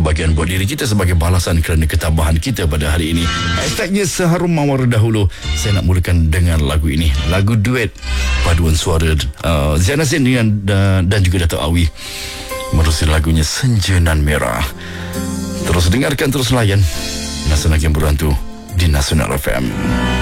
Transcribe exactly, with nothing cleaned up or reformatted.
bahagian buat diri kita sebagai balasan kerana ketabahan kita pada hari ini. Hashtagnya Seharum Mawar dahulu. Saya nak mulakan dengan lagu ini, lagu duet paduan suara uh, Ziana Zain dengan, uh, dan juga Dato' Awi menerusi lagunya Senja Nan Merah. Terus dengarkan, terus layan Nasional yang Berantu di Nasional F M.